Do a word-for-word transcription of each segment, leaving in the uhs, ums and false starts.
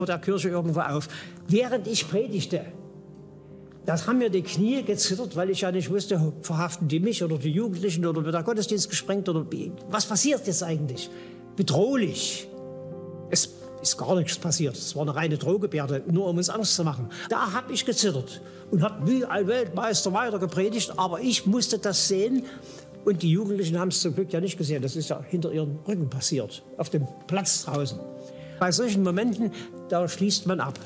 der Kirche irgendwo auf, während ich predigte. Das haben mir die Knie gezittert, weil ich ja nicht wusste, verhaften die mich oder die Jugendlichen oder wird der Gottesdienst gesprengt oder was passiert jetzt eigentlich? Bedrohlich. Es ist gar nichts passiert. Es war eine reine Drohgebärde, nur um uns Angst zu machen. Da habe ich gezittert und habe wie ein Weltmeister weiter gepredigt, aber ich musste das sehen und die Jugendlichen haben es zum Glück ja nicht gesehen. Das ist ja hinter ihren Rücken passiert, auf dem Platz draußen. Bei solchen Momenten, da schließt man ab.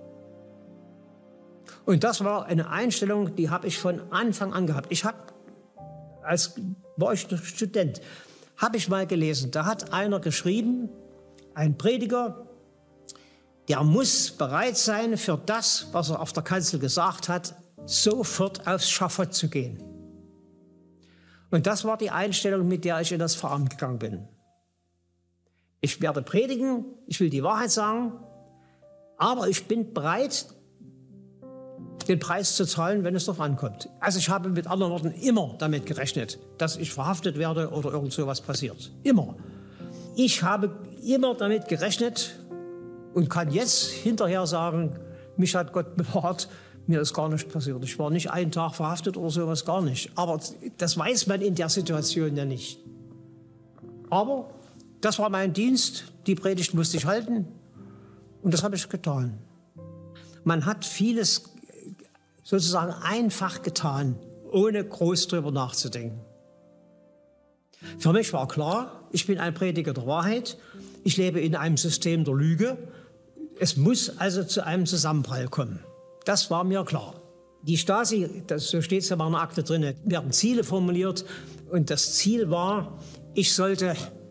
Und das war eine Einstellung, die habe ich von Anfang an gehabt. Ich habe, als war ich Student, habe ich mal gelesen, da hat einer geschrieben, ein Prediger, der muss bereit sein, für das, was er auf der Kanzel gesagt hat, sofort aufs Schafott zu gehen. Und das war die Einstellung, mit der ich in das Pfarramt gegangen bin. Ich werde predigen, ich will die Wahrheit sagen, aber ich bin bereit, den Preis zu zahlen, wenn es darauf ankommt. Also ich habe mit anderen Worten immer damit gerechnet, dass ich verhaftet werde oder irgend so was passiert. Immer. Ich habe immer damit gerechnet und kann jetzt hinterher sagen, mich hat Gott bewahrt, mir ist gar nichts passiert. Ich war nicht einen Tag verhaftet oder sowas, gar nicht. Aber das weiß man in der Situation ja nicht. Aber das war mein Dienst, die Predigt musste ich halten und das habe ich getan. Man hat vieles sozusagen einfach getan, ohne groß drüber nachzudenken. Für mich war klar, ich bin ein Prediger der Wahrheit, ich lebe in einem System der Lüge, es muss also zu einem Zusammenprall kommen. Das war mir klar. Die Stasi, das, so steht es ja in meiner Akte drin, werden Ziele formuliert und das Ziel war, ich sollte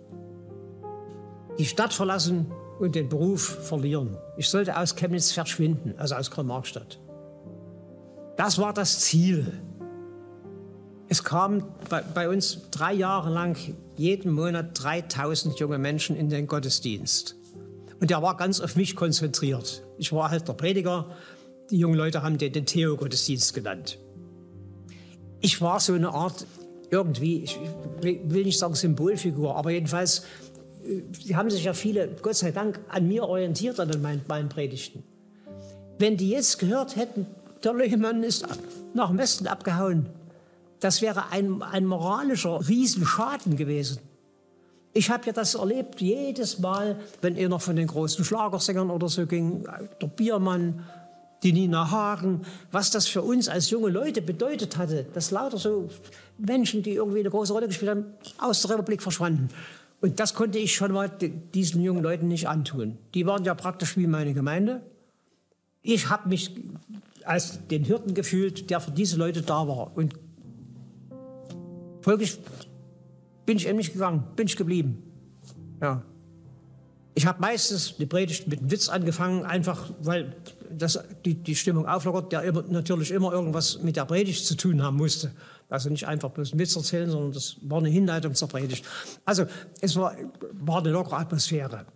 die Stadt verlassen und den Beruf verlieren. Ich sollte aus Chemnitz verschwinden, also aus Karl-Marx-Stadt. Das war das Ziel. Es kamen bei, bei uns drei Jahre lang jeden Monat dreitausend junge Menschen in den Gottesdienst. Und der war ganz auf mich konzentriert. Ich war halt der Prediger. Die jungen Leute haben den, den Theo-Gottesdienst genannt. Ich war so eine Art, irgendwie, ich will nicht sagen Symbolfigur, aber jedenfalls, sie haben sich ja viele, Gott sei Dank, an mir orientiert, an meinen, meinen Predigten. Wenn die jetzt gehört hätten, der Lehmann ist nach dem Westen abgehauen, das wäre ein, ein moralischer Riesenschaden gewesen. Ich habe ja das erlebt, jedes Mal, wenn einer von den großen Schlagersängern oder so ging, der Biermann, die Nina Hagen, was das für uns als junge Leute bedeutet hatte, dass lauter so Menschen, die irgendwie eine große Rolle gespielt haben, aus der Republik verschwanden. Und das konnte ich schon mal diesen jungen Leuten nicht antun. Die waren ja praktisch wie meine Gemeinde. Ich habe mich als den Hirten gefühlt, der für diese Leute da war. Und folglich bin ich eben nicht gegangen, bin ich geblieben. Ja. Ich habe meistens die Predigt mit einem Witz angefangen, einfach weil das die, die Stimmung auflockert, der immer, natürlich immer irgendwas mit der Predigt zu tun haben musste. Also nicht einfach bloß einen Witz erzählen, sondern das war eine Hinleitung zur Predigt. Also es war, war eine lockere Atmosphäre.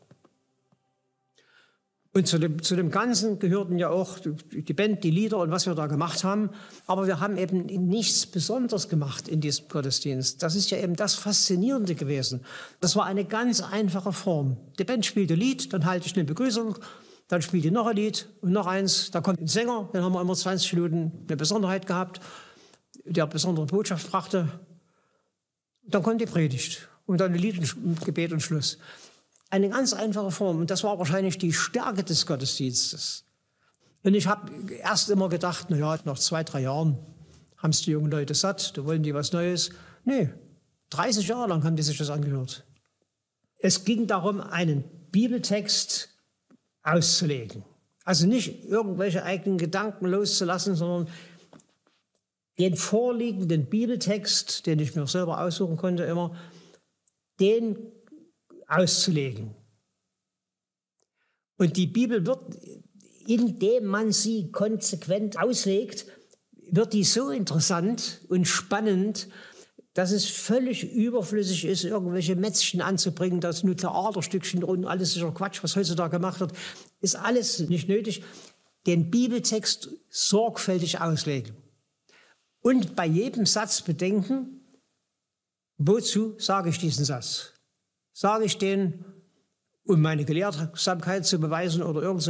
Und zu dem, zu dem Ganzen gehörten ja auch die Band, die Lieder und was wir da gemacht haben. Aber wir haben eben nichts Besonderes gemacht in diesem Gottesdienst. Das ist ja eben das Faszinierende gewesen. Das war eine ganz einfache Form. Die Band spielte Lied, dann halte ich eine Begrüßung, dann spielt die noch ein Lied und noch eins. Da kommt ein Sänger, dann haben wir immer zwanzig Minuten eine Besonderheit gehabt, der besondere Botschaft brachte. Dann kommt die Predigt und dann ein Lied und Gebet und Schluss. Eine ganz einfache Form. Und das war wahrscheinlich die Stärke des Gottesdienstes. Und ich habe erst immer gedacht, na ja, nach zwei, drei Jahren haben es die jungen Leute satt, da wollen die was Neues. Nee, dreißig Jahre lang haben die sich das angehört. Es ging darum, einen Bibeltext auszulegen. Also nicht irgendwelche eigenen Gedanken loszulassen, sondern den vorliegenden Bibeltext, den ich mir selber aussuchen konnte immer, den auszulegen. Und die Bibel wird, indem man sie konsequent auslegt, wird die so interessant und spannend, dass es völlig überflüssig ist, irgendwelche Mätzchen anzubringen, das Nuklearstückchen und alles dieser Quatsch, was heutzutage gemacht wird, ist alles nicht nötig. Den Bibeltext sorgfältig auslegen. Und bei jedem Satz bedenken, wozu sage ich diesen Satz? Sage ich den, um meine Gelehrsamkeit zu beweisen oder irgend so